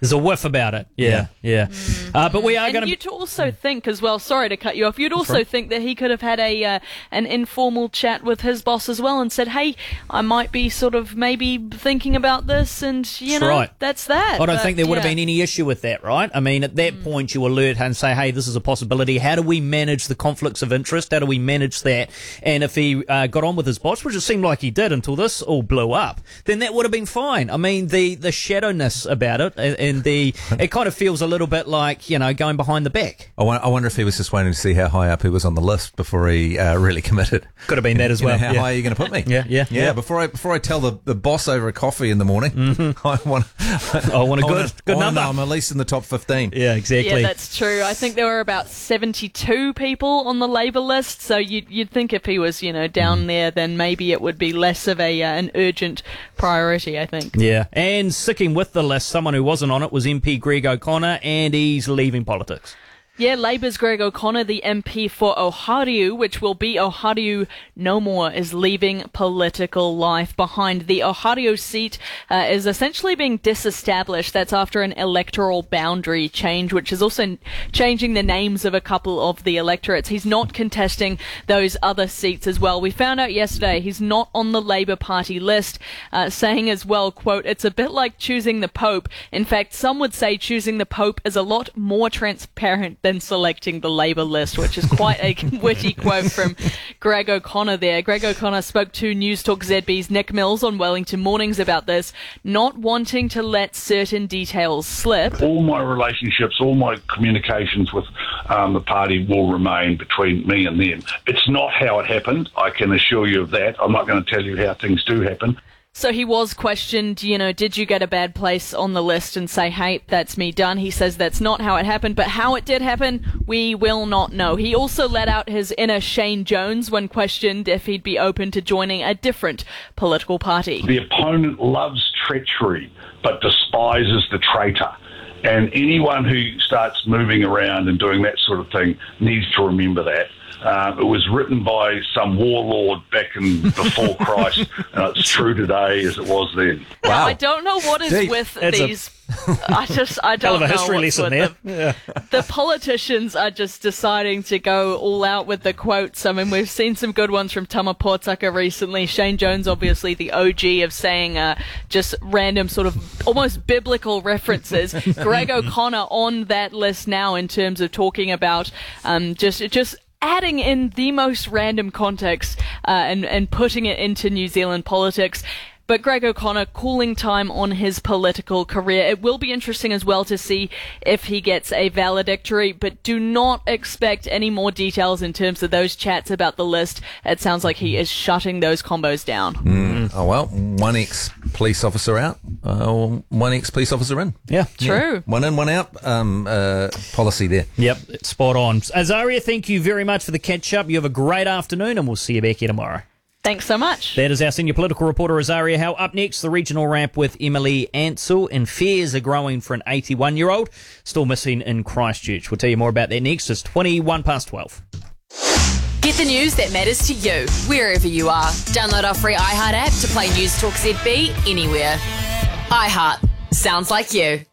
There's a whiff about it. Yeah. But we are going to... You'd also think as well, sorry to cut you off, you'd also think that he could have had an informal chat with his boss as well and said, hey, I might be sort of maybe thinking about this, and, that's that. I don't think there would have been any issue with that, right? I mean, at that point, you alert and say, hey, this is a possibility. How do we manage the conflicts of interest? How do we manage that? And if he got on with his boss, which it seemed like he did until this all blew up, then that would have been fine. I mean, the shadowness about it, and it kind of feels a little bit like, going behind the back. I wonder if he was just waiting to see how high up he was on the list before he really committed. Could have been that as well. How high are you going to put me? Yeah. Before I tell the boss over a coffee in the morning, I want a good number. I'm at least in the top 15. Yeah, exactly. Yeah, that's true. I think there were about 72 people on the Labour list, so you'd think if he was, down there, then maybe it would be less of an urgent priority, I think. Yeah, and sticking with the list, someone who wasn't on it was MP Greg O'Connor, and he's leaving politics. Yeah, Labour's Greg O'Connor, the MP for Oharu, which will be Oharu no more, is leaving political life behind. The Oharu seat is essentially being disestablished. That's after an electoral boundary change, which is also changing the names of a couple of the electorates. He's not contesting those other seats as well. We found out yesterday he's not on the Labour Party list, saying as well, quote, it's a bit like choosing the Pope. In fact, some would say choosing the Pope is a lot more transparent than selecting the Labour list, which is quite a witty quote from Greg O'Connor there. Greg O'Connor spoke to News Talk ZB's Nick Mills on Wellington Mornings about this, not wanting to let certain details slip. All my relationships, all my communications with the party will remain between me and them. It's not how it happened, I can assure you of that. I'm not going to tell you how things do happen. So he was questioned, did you get a bad place on the list, and say, hey, that's me done. He says that's not how it happened, but how it did happen, we will not know. He also let out his inner Shane Jones when questioned if he'd be open to joining a different political party. The opponent loves treachery, but despises the traitor. And anyone who starts moving around and doing that sort of thing needs to remember that. It was written by some warlord back in before Christ, and it's true today as it was then. Wow. I don't know what is with these. I don't know. History lesson there. The politicians are just deciding to go all out with the quotes. I mean, we've seen some good ones from Tama Potaka recently. Shane Jones, obviously the OG of saying just random sort of almost biblical references. Greg O'Connor on that list now in terms of talking about just adding in the most random context and putting it into New Zealand politics. But Greg O'Connor calling time on his political career. It will be interesting as well to see if he gets a valedictory, but do not expect any more details in terms of those chats about the list. It sounds like he is shutting those combos down. Oh, well, one ex-police officer out, one ex-police officer in. Yeah. True. Yeah. One in, one out, policy there. Yep, spot on. Azaria, thank you very much for the catch-up. You have a great afternoon, and we'll see you back here tomorrow. Thanks so much. That is our senior political reporter, Azaria Howe. Up next, the regional wrap with Emily Ansell, and fears are growing for an 81-year-old still missing in Christchurch. We'll tell you more about that next. It's 12:21. Get the news that matters to you, wherever you are. Download our free iHeart app to play News Talk ZB anywhere. iHeart. Sounds like you.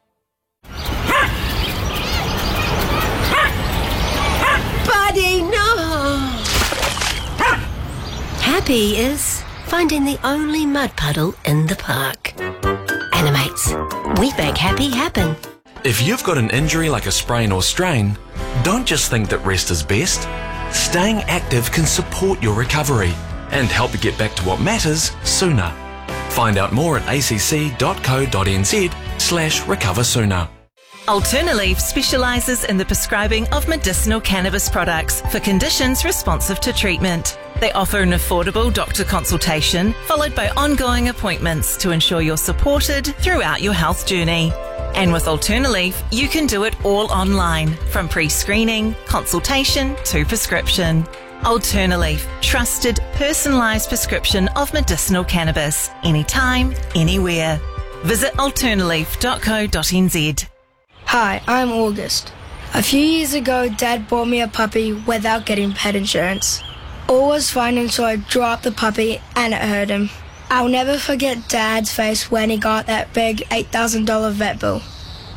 Buddy, no! Happy is finding the only mud puddle in the park. Animates. We make happy happen. If you've got an injury like a sprain or strain, don't just think that rest is best. Staying active can support your recovery and help you get back to what matters sooner. Find out more at acc.co.nz/recoversooner. Alternaleaf specialises in the prescribing of medicinal cannabis products for conditions responsive to treatment. They offer an affordable doctor consultation followed by ongoing appointments to ensure you're supported throughout your health journey. And with Alternaleaf, you can do it all online, from pre-screening, consultation to prescription. Alternaleaf, trusted, personalised prescription of medicinal cannabis, anytime, anywhere. Visit alternaleaf.co.nz. Hi, I'm August. A few years ago, Dad bought me a puppy without getting pet insurance. All was fine until I dropped the puppy and it hurt him. I'll never forget Dad's face when he got that big $8,000 vet bill.